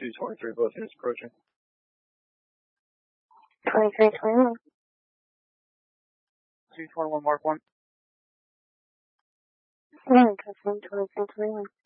2223, both units approaching. 2321. 221, mark 1. 2321.